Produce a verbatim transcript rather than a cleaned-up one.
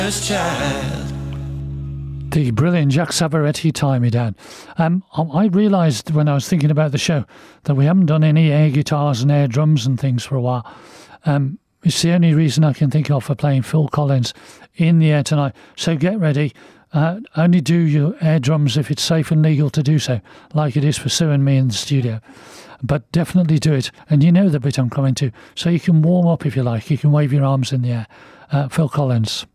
Child. The brilliant Jack Savaretti, Tie Me Down. Um, I realised when I was thinking about the show that we haven't done any air guitars and air drums and things for a while. Um, it's the only reason I can think of for playing Phil Collins in the air tonight. So get ready. Uh, only do your air drums if it's safe and legal to do so, like it is for Sue and me in the studio. But definitely do it. And you know the bit I'm coming to. So you can warm up if you like. You can wave your arms in the air. Uh, Phil Collins.